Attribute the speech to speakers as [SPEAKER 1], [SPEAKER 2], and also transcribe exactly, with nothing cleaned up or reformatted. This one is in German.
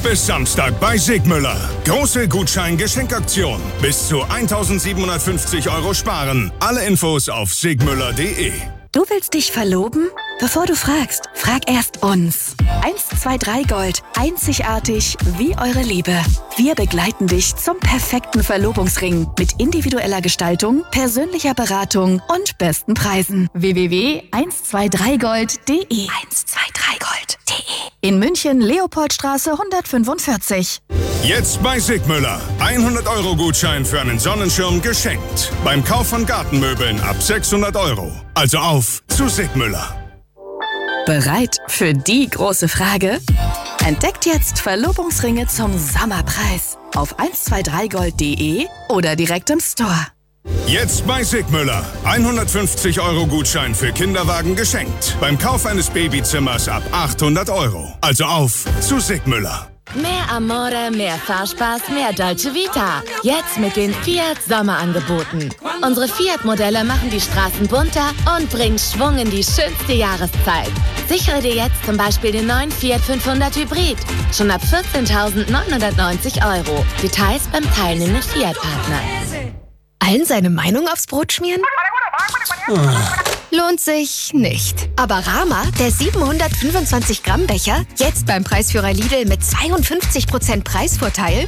[SPEAKER 1] bis Samstag bei Sigmüller. Große Gutschein-Geschenkaktion. Bis zu eintausendsiebenhundertfünfzig Euro sparen. Alle Infos auf sigmüller punkt de.
[SPEAKER 2] Du willst dich verloben? Bevor du fragst, frag erst uns. eins zwei drei Gold. Einzigartig wie eure Liebe. Wir begleiten dich zum perfekten Verlobungsring mit individueller Gestaltung, persönlicher Beratung und besten Preisen. w w w punkt eins zwei drei gold punkt de eins zwei drei gold punkt de. In München, Leopoldstraße hundertfünfundvierzig.
[SPEAKER 1] Jetzt bei Sigmüller. hundert Euro Gutschein für einen Sonnenschirm geschenkt. Beim Kauf von Gartenmöbeln ab sechshundert Euro. Also auf zu Sigmüller.
[SPEAKER 2] Bereit für die große Frage? Entdeckt jetzt Verlobungsringe zum Sommerpreis auf eins zwei drei gold punkt de oder direkt im Store.
[SPEAKER 1] Jetzt bei Sigmüller. hundertfünfzig Euro Gutschein für Kinderwagen geschenkt. Beim Kauf eines Babyzimmers ab achthundert Euro. Also auf zu Sigmüller.
[SPEAKER 3] Mehr Amore, mehr Fahrspaß, mehr Dolce Vita. Jetzt mit den Fiat Sommerangeboten. Unsere Fiat-Modelle machen die Straßen bunter und bringen Schwung in die schönste Jahreszeit. Sichere dir jetzt zum Beispiel den neuen Fiat fünfhundert Hybrid. Schon ab vierzehntausendneunhundertneunzig Euro. Details beim teilnehmenden Fiat-Partner.
[SPEAKER 4] Allen seine Meinung aufs Brot schmieren? Lohnt sich nicht. Aber Rama, der siebenhundertfünfundzwanzig Gramm Becher, jetzt beim Preisführer Lidl mit zweiundfünfzig Prozent Preisvorteil